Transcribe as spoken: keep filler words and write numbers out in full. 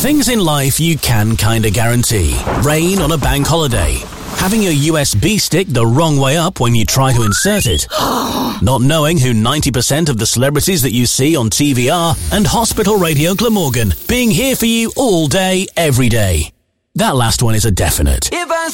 Things in life you can kinda guarantee. Rain on a bank holiday. Having your U S B stick the wrong way up when you try to insert it. Not knowing who ninety percent of the celebrities that you see on T V are. And Hospital Radio Glamorgan being here for you all day, every day. That last one is a definite. If I